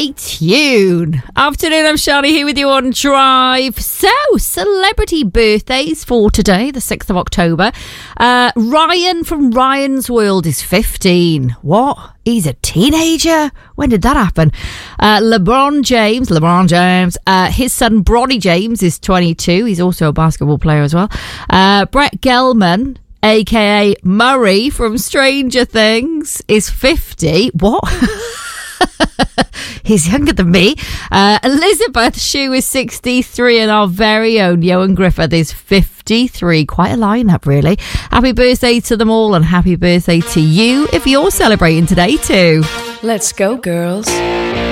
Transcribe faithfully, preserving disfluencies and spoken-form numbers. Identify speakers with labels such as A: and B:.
A: Stay tuned. Afternoon, I'm Shani here with you on Drive. So, celebrity birthdays for today, the sixth of October. Uh, Ryan from Ryan's World is fifteen. What? He's a teenager? When did that happen? Uh, LeBron James, LeBron James, uh, his son Bronny James is twenty-two. He's also a basketball player as well. Uh, Brett Gelman, a k a. Murray from Stranger Things, is fifty. What? He's younger than me. Uh, Elizabeth Shue is sixty-three, and our very own Johan Griffith is fifty-three. Quite a lineup, really. Happy birthday to them all, and happy birthday to you if you're celebrating today too.
B: Let's go, girls.